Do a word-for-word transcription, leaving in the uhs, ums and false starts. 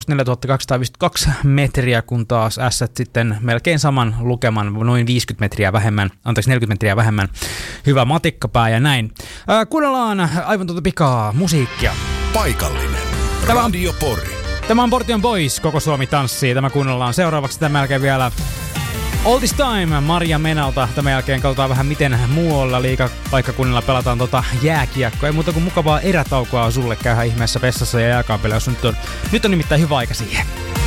neljätuhatta kaksisataaviisikymmentäkaksi metriä, kun taas ässät sitten melkein saman lukeman, noin viisikymmentä metriä vähemmän, anteeksi neljäkymmentä metriä vähemmän. Hyvä matikkapää ja näin. Äh, kuunnellaan aivan tuota pikaa musiikkia. Paikallinen. Tämä on Radio Pori. Tämä on Portion Boys, Koko Suomi tanssii. Tämä kuunnellaan seuraavaksi tämän jälkeen vielä All This Time Maria Menalta. Tämän jälkeen katsotaan vähän miten muualla liigapaikkakunnilla pelataan tota jääkiekkoa. Ei muuta kuin mukavaa erätaukoa sulle, käyhän ihmeessä vessassa ja jääkaapilla, jos nyt on, nyt on nimittäin hyvä aika siihen.